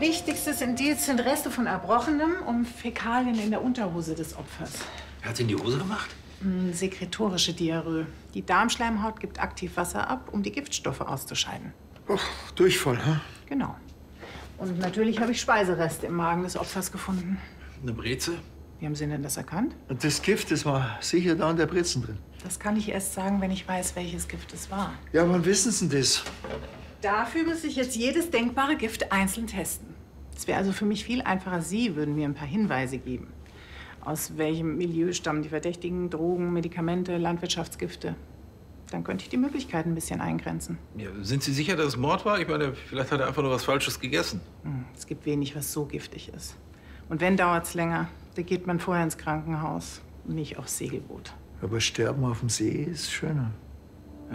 Wichtigstes Indiz sind Reste von Erbrochenem und Fäkalien in der Unterhose des Opfers. Wer hat sie in die Hose gemacht? Sekretorische Diarrhoe. Die Darmschleimhaut gibt aktiv Wasser ab, um die Giftstoffe auszuscheiden. Oh, Durchfall, hä? Genau. Und natürlich habe ich Speisereste im Magen des Opfers gefunden. Eine Breze? Wie haben Sie denn das erkannt? Und das Gift, das war sicher da in der Brezen drin. Das kann ich erst sagen, wenn ich weiß, welches Gift es war. Ja, wann wissen Sie denn das? Dafür muss ich jetzt jedes denkbare Gift einzeln testen. Es wäre also für mich viel einfacher, Sie würden mir ein paar Hinweise geben. Aus welchem Milieu stammen die Verdächtigen? Drogen, Medikamente, Landwirtschaftsgifte? Dann könnte ich die Möglichkeiten ein bisschen eingrenzen. Ja, sind Sie sicher, dass es Mord war? Ich meine, vielleicht hat er einfach nur was Falsches gegessen. Es gibt wenig, was so giftig ist. Und wenn, dauert's länger. Da geht man vorher ins Krankenhaus und nicht aufs Segelboot. Aber sterben auf dem See ist schöner. Ja.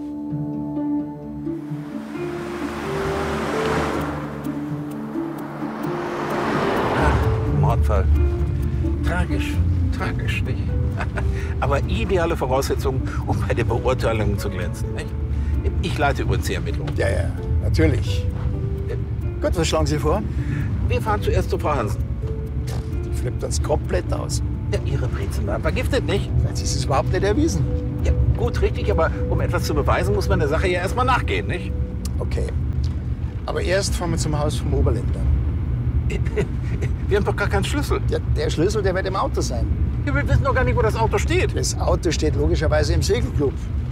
Mordfall. Tragisch, tragisch, nicht? Aber ideale Voraussetzungen, um bei der Beurteilung zu glänzen, nicht? Ich leite übrigens die Ermittlungen. Ja, ja, natürlich. Gut, was schlagen Sie vor? Wir fahren zuerst zu Frau Hansen. Die flippt uns komplett aus. Ja, Ihre Brezen waren vergiftet, nicht? Jetzt ist es überhaupt nicht erwiesen. Ja, gut, richtig, aber um etwas zu beweisen, muss man der Sache ja erstmal nachgehen, nicht? Okay. Aber erst fahren wir zum Haus vom Oberländer. Wir haben doch gar keinen Schlüssel. Ja, der Schlüssel, der wird im Auto sein. Ja, wir wissen doch gar nicht, wo das Auto steht. Das Auto steht logischerweise im Segelclub.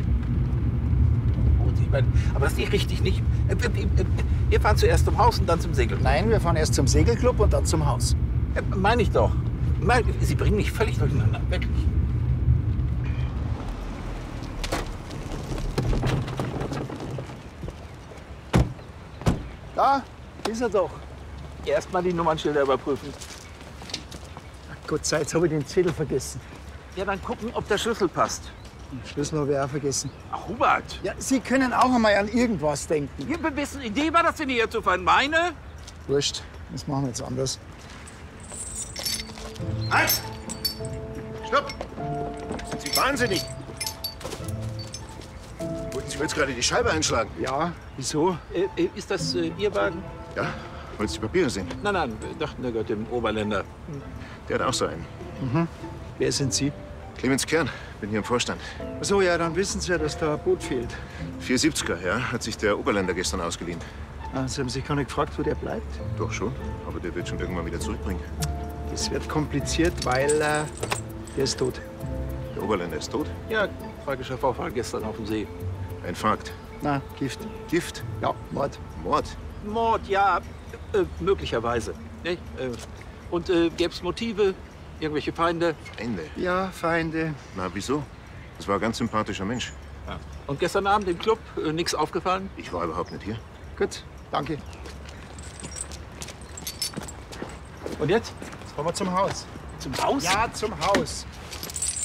Gut, ich meine, aber das ist nicht richtig, nicht? Wir fahren zuerst zum Haus und dann zum Segelclub. Nein, wir fahren erst zum Segelclub und dann zum Haus. Meine ich doch. Sie bringen mich völlig durcheinander, wirklich. Da ist er doch. Erst mal die Nummernschilder überprüfen. Ach Gott sei Dank, jetzt habe ich den Zettel vergessen. Ja, dann gucken, ob der Schlüssel passt. Den Schlüssel habe ich auch vergessen. Ach, Hubert. Ja, Sie können auch einmal an irgendwas denken. Ja, wessen Idee war das denn hier zu fahren? Meine? Wurscht, das machen wir jetzt anders. Halt! Stopp! Sind Sie wahnsinnig? Wollten Sie mir jetzt gerade die Scheibe einschlagen? Ja, wieso? Ist das Ihr Wagen? Ja, weil es die Papiere sind. Nein, wir dachten, der gehört dem Oberländer. Der hat auch so einen. Wer sind Sie? Clemens Kern, bin hier im Vorstand. Ach so, ja, dann wissen Sie ja, dass da ein Boot fehlt. 470er, ja, hat sich der Oberländer gestern ausgeliehen. Ah, Sie haben sich gar nicht gefragt, wo der bleibt? Doch schon, aber der wird schon irgendwann wieder zurückbringen. Das wird kompliziert, weil der ist tot. Der Oberländer ist tot. Ja, tragischer Vorfall gestern auf dem See. Ein Infarkt. Na, Gift. Gift? Ja, Mord. Mord? Mord, ja, möglicherweise. Nicht? Und gäbe es Motive? Irgendwelche Feinde? Feinde? Ja, Feinde. Na, wieso? Das war ein ganz sympathischer Mensch. Ja. Und gestern Abend im Club nichts aufgefallen? Ich war überhaupt nicht hier. Gut, danke. Und jetzt? Jetzt fahren wir zum Haus. Zum Haus? Ja, zum Haus.